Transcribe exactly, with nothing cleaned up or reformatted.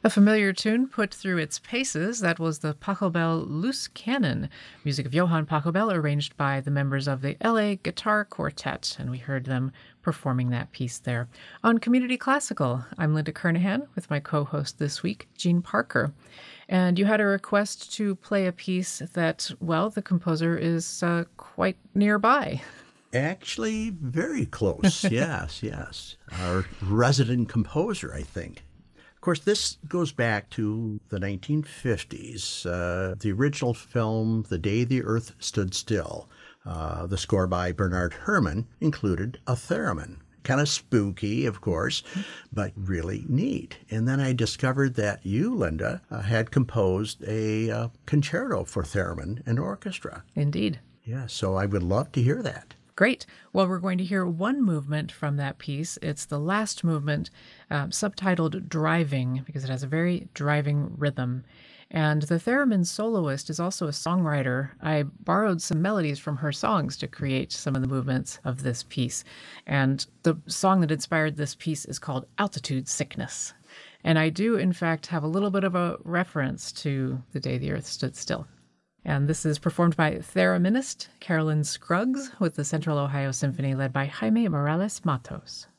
A familiar tune put through its paces, that was the Pachelbel Loose Cannon, music of Johann Pachelbel, arranged by the members of the L A Guitar Quartet, and we heard them performing that piece there. On Community Classical, I'm Linda Kernahan with my co-host this week, Jean Parker. And you had a request to play a piece that, well, the composer is uh, quite nearby. Actually, very close. Yes, yes. Our resident composer, I think. Of course, this goes back to the nineteen fifties. Uh, the original film, The Day the Earth Stood Still, uh, the score by Bernard Herrmann, included a theremin. Kind of spooky, of course, but really neat. And then I discovered that you, Linda, uh, had composed a uh, concerto for theremin and orchestra. Indeed. Yeah, so I would love to hear that. Great. Well, we're going to hear one movement from that piece. It's the last movement, uh, subtitled Driving, because it has a very driving rhythm. And the theremin soloist is also a songwriter. I borrowed some melodies from her songs to create some of the movements of this piece. And the song that inspired this piece is called Altitude Sickness. And I do, in fact, have a little bit of a reference to The Day the Earth Stood Still. And this is performed by thereminist Carolyn Scruggs with the Central Ohio Symphony led by Jaime Morales Matos.